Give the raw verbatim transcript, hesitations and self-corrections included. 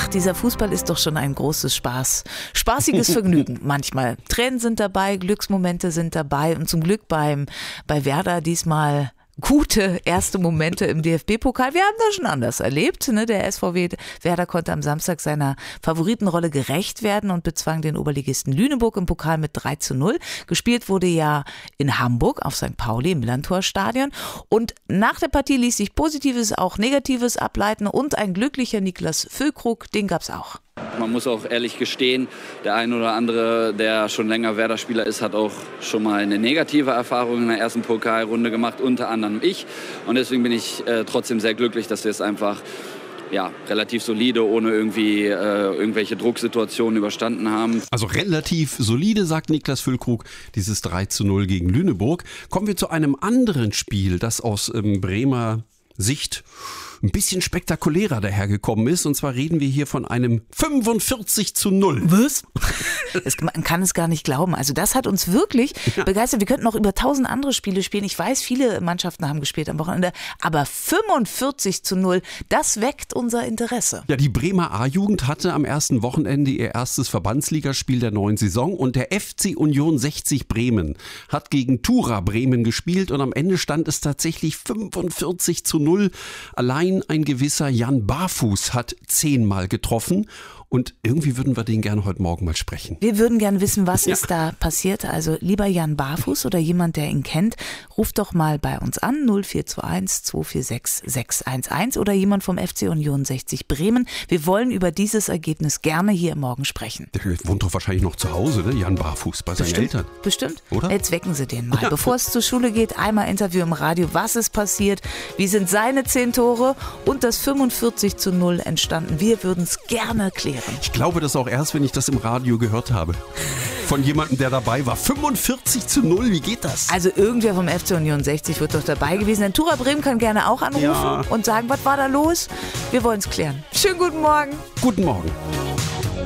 Ach, dieser Fußball ist doch schon ein großes Spaß. Spaßiges Vergnügen manchmal. Tränen sind dabei, Glücksmomente sind dabei und zum Glück beim, bei Werder diesmal gute erste Momente im D F B-Pokal. Wir haben das schon anders erlebt. Ne? Der S V W Werder konnte am Samstag seiner Favoritenrolle gerecht werden und bezwang den Oberligisten Lüneburg im Pokal mit drei zu null. Gespielt wurde ja in Hamburg auf Sankt Pauli im Millantor-Stadion. Und nach der Partie ließ sich Positives, auch Negatives ableiten und ein glücklicher Niklas Füllkrug, den gab's auch. Man muss auch ehrlich gestehen, der ein oder andere, der schon länger Werder-Spieler ist, hat auch schon mal eine negative Erfahrung in der ersten Pokalrunde gemacht, unter anderem ich. Und deswegen bin ich äh, trotzdem sehr glücklich, dass wir es einfach ja, relativ solide, ohne irgendwie äh, irgendwelche Drucksituationen überstanden haben. Also relativ solide, sagt Niklas Füllkrug, dieses drei zu null gegen Lüneburg. Kommen wir zu einem anderen Spiel, das aus ähm, Bremer Sicht ein bisschen spektakulärer dahergekommen ist. Und zwar reden wir hier von einem fünfundvierzig zu null. Was? Es, man kann es gar nicht glauben. Also das hat uns wirklich ja. begeistert. Wir könnten noch über tausend andere Spiele spielen. Ich weiß, viele Mannschaften haben gespielt am Wochenende. Aber fünfundvierzig zu null, das weckt unser Interesse. Ja, die Bremer A-Jugend hatte am ersten Wochenende ihr erstes Verbandsligaspiel der neuen Saison. Und der F C Union sechzig Bremen hat gegen Tura Bremen gespielt. Und am Ende stand es tatsächlich fünfundvierzig zu null. Allein ein gewisser Jan Barfuß hat zehnmal getroffen und irgendwie würden wir den gerne heute Morgen mal sprechen. Wir würden gerne wissen, was ja. ist da passiert. Also lieber Jan Barfuß oder jemand, der ihn kennt, ruft doch mal bei uns an null vier zwei eins zwei vier sechs sechs eins eins oder jemand vom F C Union sechzig Bremen. Wir wollen über dieses Ergebnis gerne hier im Morgen sprechen. Der wohnt doch wahrscheinlich noch zu Hause, ne? Jan Barfuß, bei seinen Bestimmt, Eltern. Bestimmt. Oder? Jetzt wecken Sie den mal. Ja. Bevor es zur Schule geht, einmal Interview im Radio. Was ist passiert? Wie sind seine zehn Tore und das fünfundvierzig zu null entstanden? Wir würden es gerne klären. Ich glaube das auch erst, wenn ich das im Radio gehört habe. Von jemandem, der dabei war. fünfundvierzig zu null, wie geht das? Also irgendwer vom F C Union sechzig wird doch dabei gewesen. Denn Tura Bremen kann gerne auch anrufen ja. und sagen, was war da los? Wir wollen es klären. Schönen guten Morgen. Guten Morgen.